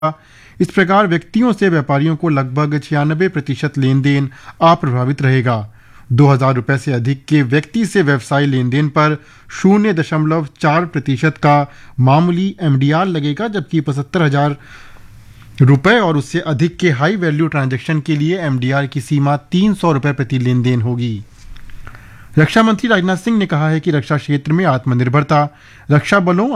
इस प्रकार व्यक्तियों से व्यापारियों को लगभग 96% लेन देन अप्रभावित रहेगा। 2,000 रुपए से अधिक के व्यक्ति से व्यवसाय लेन देन पर 0.4% का मामूली MDR लगेगा, जबकि 75,000 रुपए और उससे अधिक के हाई वैल्यू ट्रांजैक्शन के लिए MDR की सीमा 300 रुपए प्रति लेन देन होगी। रक्षा मंत्री राजनाथ सिंह ने कहा है कि रक्षा क्षेत्र में आत्मनिर्भरता रक्षा बलों